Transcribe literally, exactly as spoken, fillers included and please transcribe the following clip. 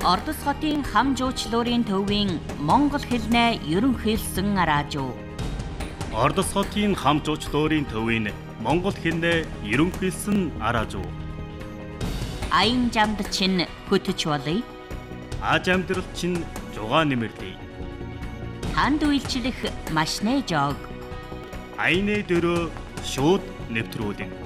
Ордос хотын хам жуучлуурын төвийн Монгол хэлнээ ерөнхийлсөн радио. Ордос хотын хам жуучлуурын төвийн Монгол хэлнээ ерөнхийлсөн радио. Аян жамд чинь хөтөч болъё. Аж амьдрал чинь жугаа нэмэрлэе. Танд үйлчлэх маш нэ жог. Аяны дөрөө шууд нэвтрүүлэн.